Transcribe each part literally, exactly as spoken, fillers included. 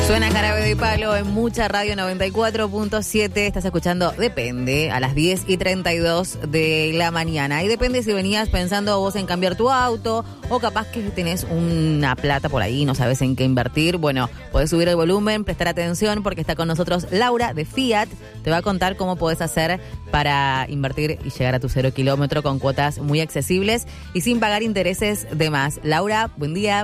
Suena Jarabe de Palo en Mucha Radio noventa y cuatro punto siete. Estás escuchando Depende a las diez y treinta y dos de la mañana. Y depende si venías pensando vos en cambiar tu auto o capaz que tenés una plata por ahí, no sabes en qué invertir. Bueno, podés subir el volumen, prestar atención porque está con nosotros Laura de Fiat. Te va a contar cómo podés hacer para invertir y llegar a tu cero kilómetro con cuotas muy accesibles y sin pagar intereses de más. Laura, buen día.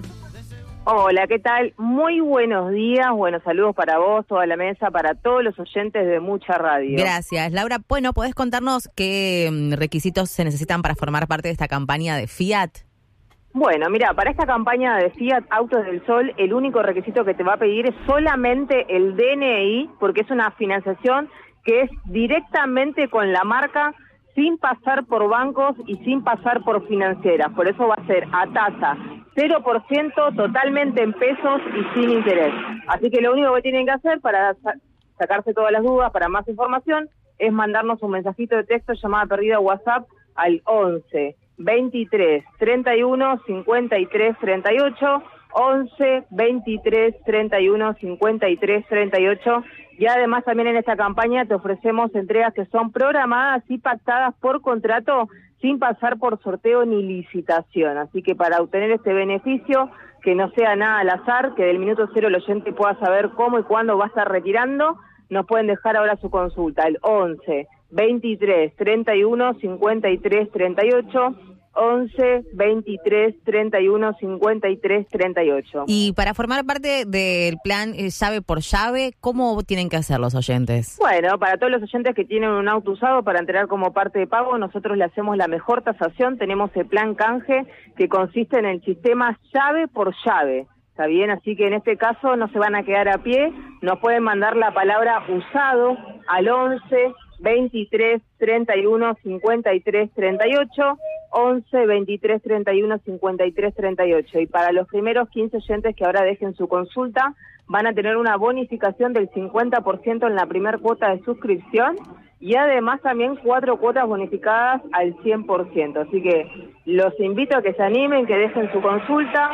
Hola, ¿qué tal? Muy buenos días, buenos saludos para vos, toda la mesa, para todos los oyentes de Mucha Radio. Gracias, Laura. Bueno, ¿podés contarnos qué requisitos se necesitan para formar parte de esta campaña de Fiat? Bueno, mira, para esta campaña de Fiat Autos del Sol, el único requisito que te va a pedir es solamente el D N I, porque es una financiación que es directamente con la marca, sin pasar por bancos y sin pasar por financieras. Por eso va a ser a tasa cero por ciento, totalmente en pesos y sin interés. Así que lo único que tienen que hacer para sa- sacarse todas las dudas, para más información, es mandarnos un mensajito de texto, llamada perdida, WhatsApp, al once, veintitrés, treinta y uno, cincuenta y tres, treinta y ocho, once, veintitrés, treinta y uno, cincuenta y tres, treinta y ocho. Y además también en esta campaña te ofrecemos entregas que son programadas y pactadas por contrato sin pasar por sorteo ni licitación. Así que para obtener este beneficio, que no sea nada al azar, que del minuto cero el oyente pueda saber cómo y cuándo va a estar retirando, nos pueden dejar ahora su consulta, el once, veintitrés, treinta y uno, cincuenta y tres, treinta y ocho, once, veintitrés, treinta y uno, cincuenta y tres, treinta y ocho. Y para formar parte del plan eh, llave por llave, ¿cómo tienen que hacer los oyentes? Bueno, para todos los oyentes que tienen un auto usado para entregar como parte de pago, nosotros le hacemos la mejor tasación. Tenemos el plan canje que consiste en el sistema llave por llave. ¿Está bien? Así que en este caso no se van a quedar a pie, nos pueden mandar la palabra usado al once, veintitrés, treinta y uno, cincuenta y tres, treinta y ocho, once, veintitrés, treinta y uno, cincuenta y tres, treinta y ocho. Y para los primeros quince oyentes que ahora dejen su consulta, van a tener una bonificación del cincuenta por ciento en la primera cuota de suscripción y además también cuatro cuotas bonificadas al cien por ciento. Así que los invito a que se animen, que dejen su consulta.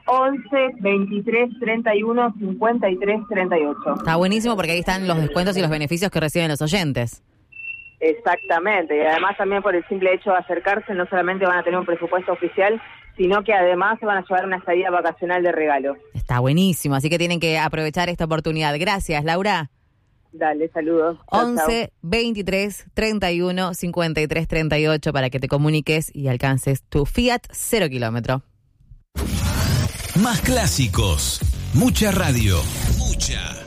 once, veintitrés, treinta y uno, cincuenta y tres, treinta y ocho. Está buenísimo porque ahí están los descuentos y los beneficios que reciben los oyentes. Exactamente, y además también por el simple hecho de acercarse, no solamente van a tener un presupuesto oficial, sino que además se van a llevar una estadía vacacional de regalo. Está buenísimo, así que tienen que aprovechar esta oportunidad. Gracias, Laura. Dale, saludos. Chau, once, chau. veintitrés, treinta y uno, cincuenta y tres, treinta y ocho para que te comuniques y alcances tu Fiat cero kilómetro. Más clásicos. Mucha radio. Mucha.